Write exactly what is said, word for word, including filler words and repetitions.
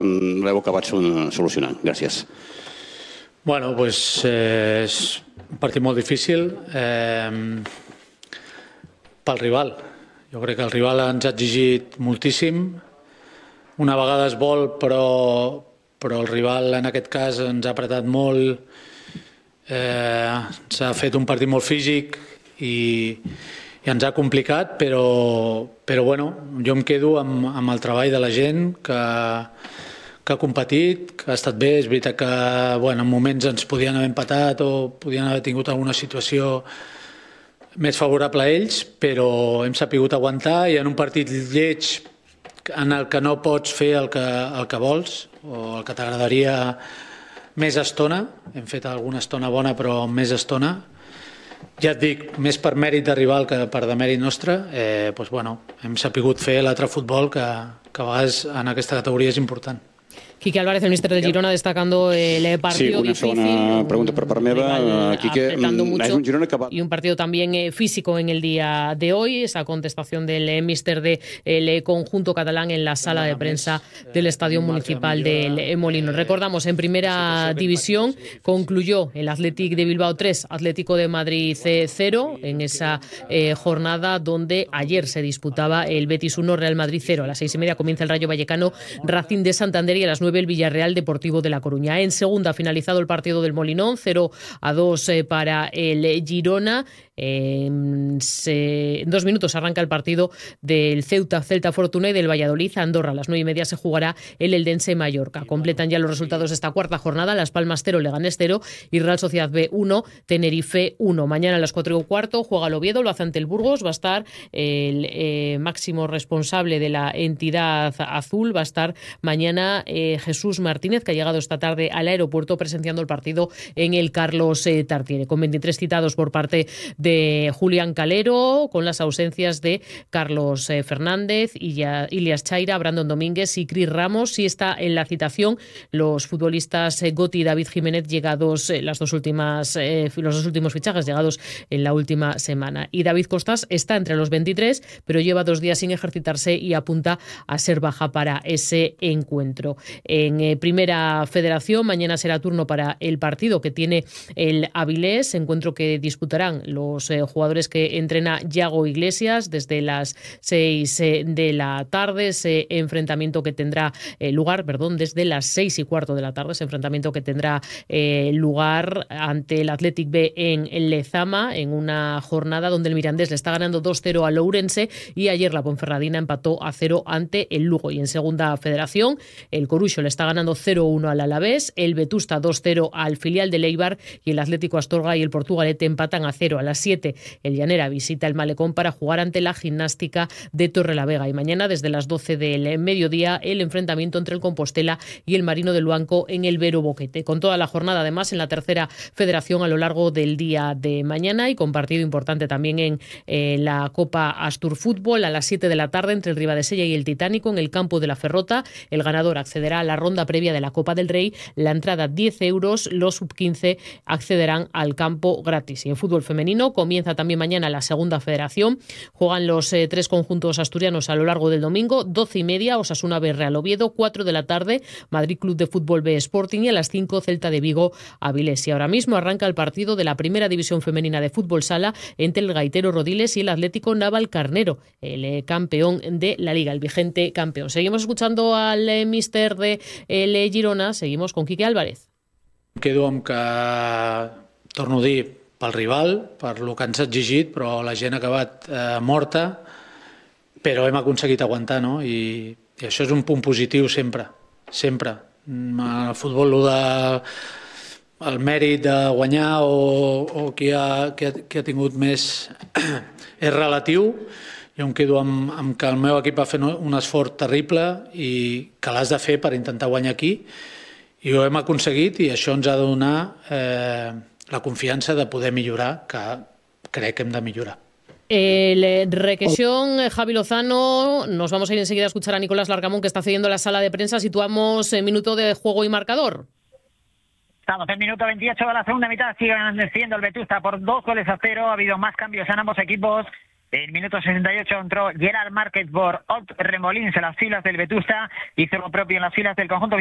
l'heu acabat solucionant. Gràcies. Bueno, pues eh, és un partit molt difícil eh, pel rival. Jo crec que el rival ens ha exigit moltíssim. Una vegada es vol, però, però el rival en aquest cas ens ha apretat molt. Eh, s'ha fet un partit molt físic i, i ens ha complicat, però, però bueno, jo em quedo amb, amb el treball de la gent que, que ha competit, que ha estat bé. És veritat que bueno, en moments ens podien haver empatat o podien haver tingut alguna situació més favorable a ells, però hem sapigut aguantar i en un partit lleig en el que no pots fer el que, el que vols o el que t'agradaria més estona, hem fet alguna estona bona però més estona, ja et dic, més per mèrit de rival que per demèrit nostre, eh, doncs, bueno, hem sapigut fer l'altre futbol que, que a vegades en aquesta categoria és important. Quique Álvarez, el míster del Girona, destacando el partido sí, una difícil. Segona pregunta per part meva. Quique, mucho, és un Girona que va... Y un partido también eh, físico en el día de hoy. Esa contestación del eh, míster del de, conjunto catalán en la sala de prensa del Estadio Municipal del Molino. Recordamos, en primera división concluyó el Athletic de Bilbao tres, Atlético de Madrid cero, en esa eh, jornada donde ayer se disputaba el Betis uno, Real Madrid cero. A las seis y media comienza el Rayo Vallecano, Racing de Santander, y a las nueve el Villarreal Deportivo de La Coruña. En segunda ha finalizado el partido del Molinón, cero a dos eh, para el Girona. En eh, dos minutos arranca el partido del Ceuta, Celta Fortuna, y del Valladolid Andorra. A las nueve y media se jugará el Eldense Mallorca. Completan ya los resultados de esta cuarta jornada: Las Palmas cero, Leganés cero y Real Sociedad B uno, Tenerife uno. Mañana a las cuatro y cuarto juega el Oviedo, lo hace ante el Burgos. Va a estar el eh, máximo responsable de la entidad azul, va a estar mañana eh, Jesús Martínez, que ha llegado esta tarde al aeropuerto presenciando el partido en el Carlos eh, Tartiere, con veintitrés citados por parte de Julián Calero, con las ausencias de Carlos eh, Fernández, Ilias Chaira, Brandon Domínguez y Cris Ramos. Sí está en la citación los futbolistas eh, Goti y David Jiménez, llegados eh, las dos últimas, eh, los dos últimos fichajes llegados en la última semana. Y David Costas está entre los veintitrés, pero lleva dos días sin ejercitarse y apunta a ser baja para ese encuentro. En eh, Primera Federación, mañana será turno para el partido que tiene el Avilés, encuentro que disputarán los eh, jugadores que entrena Yago Iglesias desde las seis eh, de la tarde, ese enfrentamiento que tendrá eh, lugar, perdón, desde las seis y cuarto de la tarde, ese enfrentamiento que tendrá eh, lugar ante el Athletic B en Lezama, en una jornada donde el Mirandés le está ganando dos cero al Ourense y ayer la Ponferradina empató a cero ante el Lugo. Y en Segunda Federación, el Coruxo le está ganando cero uno al Alavés, el Vetusta dos cero al filial del Eibar y el Atlético Astorga y el Portugalete empatan a cero. A las siete el Llanera visita el Malecón para jugar ante la Gimnástica de Torrelavega. Y mañana desde las doce del mediodía el enfrentamiento entre el Compostela y el Marino del Luanco en el Vero Boquete. Con toda la jornada además en la Tercera Federación a lo largo del día de mañana, y con partido importante también en eh, la Copa Astur Fútbol a las siete de la tarde entre el Ribadesella y el Titánico en el campo de la Ferrota. El ganador accederá a la ronda previa de la Copa del Rey. La entrada diez euros, los sub quince accederán al campo gratis. Y en fútbol femenino comienza también mañana la Segunda Federación. Juegan los eh, tres conjuntos asturianos a lo largo del domingo. doce y media Osasuna B Real Oviedo, cuatro de la tarde Madrid Club de Fútbol B Sporting y a las cinco Celta de Vigo Avilés. Y ahora mismo arranca el partido de la Primera División Femenina de Fútbol Sala entre el Gaitero Rodiles y el Atlético Naval Carnero, el eh, campeón de la Liga, el vigente campeón. Seguimos escuchando al eh, míster de el Girona, seguimos con Quique Álvarez. Quedo amb que, torno a dir, pel rival, per lo que ens ha exigit, però la gent ha acabat eh, morta, però hem aconseguit aguantar, no? I, i això és un punt positiu sempre, sempre. En el futbol, lo de, el mèrit de guanyar o, o qui, ha, qui, ha, qui ha tingut més és relatiu. Jo em quedo amb, amb que el meu equip va fer un esforç terrible i que l'has de fer per intentar guanyar aquí. I ho hem aconseguit i això ens ha de donar eh, la confiança de poder millorar, que crec que hem de millorar. El requesión, Javi Lozano, nos vamos a ir enseguida a escuchar a Nicolás Larcamón, que está cediendo la sala de prensa. Situamos el minuto de juego y marcador. Estamos en minuto veintiocho de la segunda mitad, sigue siendo el Vetusta por dos goles a cero. Ha habido más cambios en ambos equipos. En minuto sesenta y ocho entró Gerard Márquez por Ot Remolins en las filas del Vetusta, hizo lo propio en las filas del conjunto